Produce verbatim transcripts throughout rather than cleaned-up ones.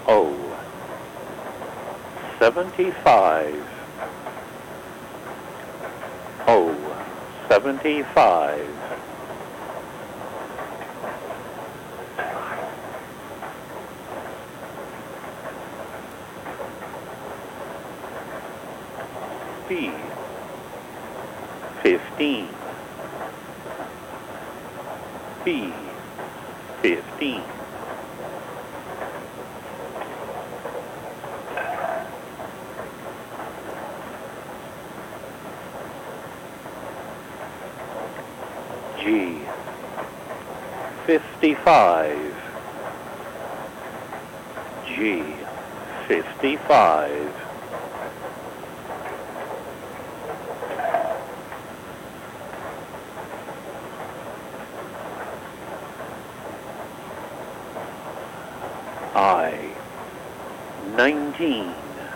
O. seventy-five. O. seventy-five. B. fifteen. B. fifteen. G. fifty-five. G. fifty-five. I. nineteen.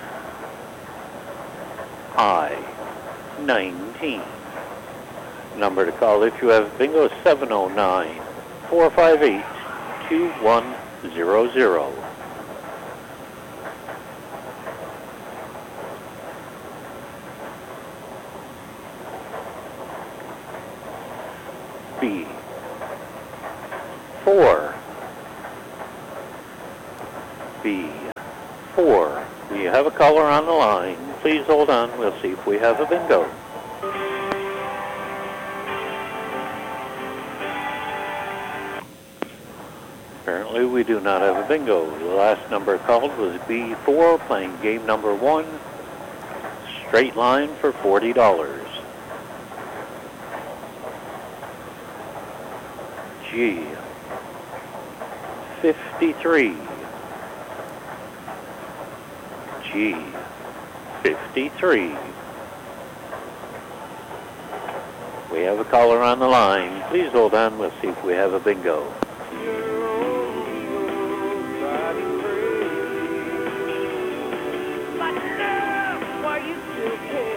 I. nineteen. Number to call if you have bingo is seven oh nine, four five eight, two one zero zero. B. four. B. four. We have a caller on the line. Please hold on. We'll see if we have a bingo. Apparently we do not have a bingo. The last number called was B four, playing game number one, straight line for forty dollars. G. fifty-three. G. fifty-three. We have a caller on the line. Please hold on. We'll see if we have a bingo.